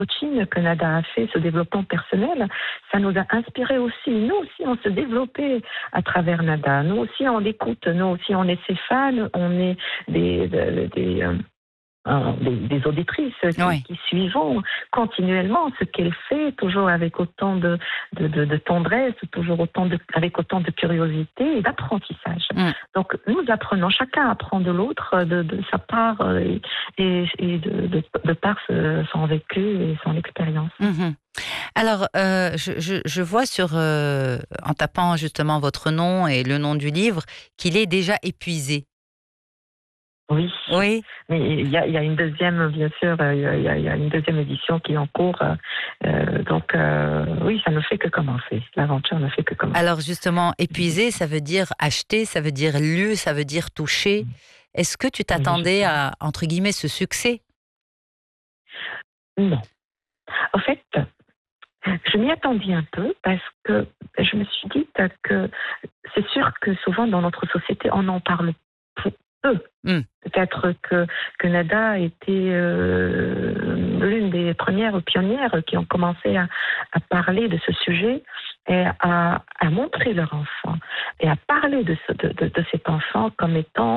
coaching que Nada a fait, ce développement personnel, ça nous a inspiré aussi. Nous aussi, on se développait à travers Nada. Nous aussi, on l'écoute. Nous aussi, on est ses fans. On est des auditrices Oui. qui suivons continuellement ce qu'elle fait, toujours avec autant de tendresse, toujours avec autant de curiosité et d'apprentissage. Mm. Donc nous apprenons, chacun apprend de l'autre, de sa part et de par son vécu et son expérience. Mhm. Alors, je vois en tapant justement votre nom et le nom du livre, qu'il est déjà épuisé. Oui, Oui. mais il y a une deuxième, bien sûr, il y a une deuxième édition qui est en cours. Donc, oui, ça ne fait que commencer. L'aventure ne fait que commencer. Alors justement, épuisé, ça veut dire acheter, ça veut dire lu, ça veut dire toucher. Est-ce que tu Oui, je t'attendais sais. à, entre guillemets, ce succès? Non. En fait, je m'y attendais un peu parce que je me suis dit que c'est sûr que souvent dans notre société, on en parle peu. Mm. Peut-être que Nada était l'une des premières pionnières qui ont commencé à parler de ce sujet et à montrer leur enfant et à parler de cet enfant comme étant